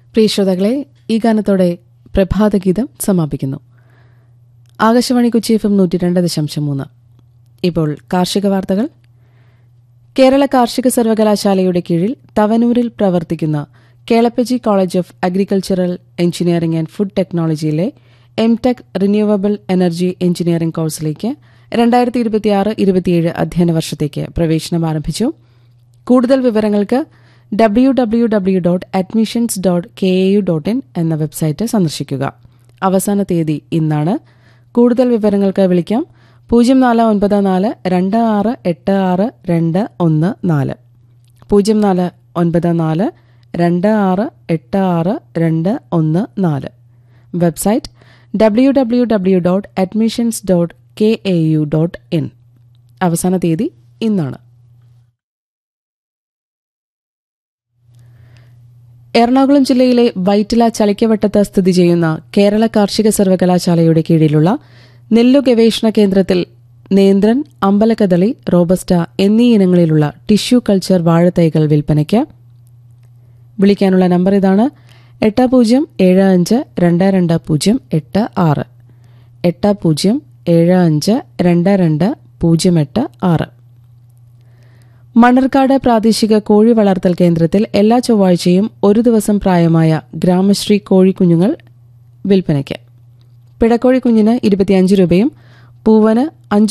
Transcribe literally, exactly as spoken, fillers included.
പ്രിയ ശ്രോതാക്കളെ, ഈ ഗാനത്തോടെ പ്രഭാതഗീതം സമാപിക്കുന്നു. ആകാശവാണി കൊച്ചി എഫ് എം നൂറ്റി രണ്ട് ദശാംശം മൂന്ന്. ഇപ്പോൾ കാർഷിക വാർത്തകൾ. കേരള കാർഷിക സർവകലാശാലയുടെ കീഴിൽ തവനൂരിൽ പ്രവർത്തിക്കുന്ന Kelappaji college of agricultural engineering and food ടെക്നോളജിയിലെ M tech renewable energy engineering കോഴ്സിലേക്ക് രണ്ടായിരത്തി ഇരുപത്തിയാറ് ഇരുപത്തിയേഴ് അധ്യയന വർഷത്തേക്ക് പ്രവേശനം ആരംഭിച്ചു. കൂടുതൽ വിവരങ്ങൾക്ക് W W W dot admissions dot K A U dot in എന്ന വെബ്സൈറ്റ് സന്ദർശിക്കുക. അവസാന തീയതി ഇന്നാണ്. കൂടുതൽ വിവരങ്ങൾക്ക് വിളിക്കാം പൂജ്യം നാല് ഒൻപത് നാല് രണ്ട് ആറ് എട്ട് ആറ് രണ്ട് ഒന്ന് നാല് പൂജ്യം നാല് ഒൻപത് നാല് രണ്ട് ആറ് എട്ട് ആറ് രണ്ട് ഒന്ന് നാല്. Website W W W dot admissions dot K A U dot in. അവസാന തീയതി ഇന്നാണ്. എറണാകുളം ജില്ലയിലെ വൈറ്റില ചളിക്കവട്ടത്ത് സ്ഥിതി ചെയ്യുന്ന കേരള കാർഷിക സർവകലാശാലയുടെ കീഴിലുള്ള നെല്ലു ഗവേഷണ കേന്ദ്രത്തിൽ നേന്ത്രൻ, അമ്പലക്കദളി, റോബസ്റ്റ എന്നീ ഇനങ്ങളിലുള്ള ടിഷ്യൂ കൾച്ചർ വാഴത്തൈകൾ വിൽപ്പനയ്ക്ക്. വിളിക്കാനുള്ള നമ്പർ ഇതാണ്: എട്ട് പൂജ്യം ഏഴ് അഞ്ച് രണ്ട് രണ്ട് പൂജ്യം എട്ട് ആറ് എട്ട് പൂജ്യം ഏഴ് അഞ്ച് രണ്ട് രണ്ട് പൂജ്യം എട്ട് ആറ്. മണ്ണർക്കാട് പ്രാദേശിക കോഴി വളർത്തൽ കേന്ദ്രത്തിൽ എല്ലാ ചൊവ്വാഴ്ചയും ഒരു ദിവസം പ്രായമായ ഗ്രാമശ്രീ കോഴിക്കുഞ്ഞുങ്ങൾ വിൽപ്പനയ്ക്ക്. പിടക്കോഴി കുഞ്ഞിന് ഇരുപത്തിയഞ്ച് രൂപയും പൂവന് അഞ്ച്